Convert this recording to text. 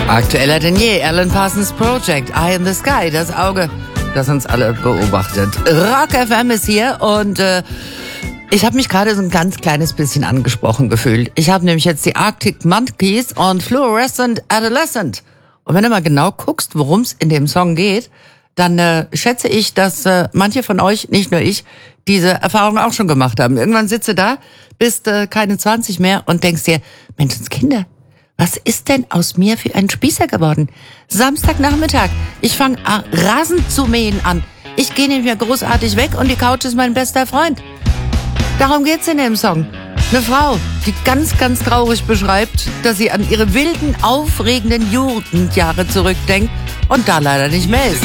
Aktueller denn je, Alan Parsons Project, Eye in the Sky, das Auge, das uns alle beobachtet. Rock FM ist hier und ich habe mich gerade so ein ganz kleines bisschen angesprochen gefühlt. Ich habe nämlich jetzt die Arctic Monkeys und Fluorescent Adolescent. Und wenn du mal genau guckst, worum es in dem Song geht, dann schätze ich, dass manche von euch, nicht nur ich, diese Erfahrung auch schon gemacht haben. Irgendwann sitzt du da, bist keine 20 mehr und denkst dir, Menschenskinder, was ist denn aus mir für ein Spießer geworden? Samstagnachmittag, ich fange Rasen zu mähen an. Ich gehe nicht mehr großartig weg und die Couch ist mein bester Freund. Darum geht's in dem Song. Eine Frau, die ganz, ganz traurig beschreibt, dass sie an ihre wilden, aufregenden Jugendjahre zurückdenkt und da leider nicht mehr ist.